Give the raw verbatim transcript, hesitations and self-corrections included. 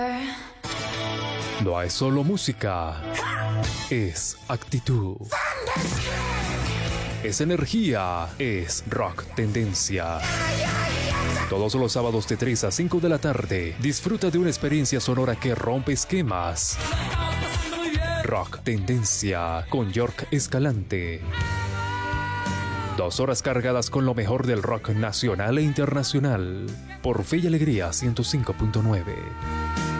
No es solo música, es actitud. Es energía, es rock tendencia. Todos los sábados de tres a cinco de la tarde, disfruta de una experiencia sonora que rompe esquemas. Rock tendencia con York Escalante. Dos horas cargadas con lo mejor del rock nacional e internacional. Por Fe y Alegría ciento cinco punto nueve.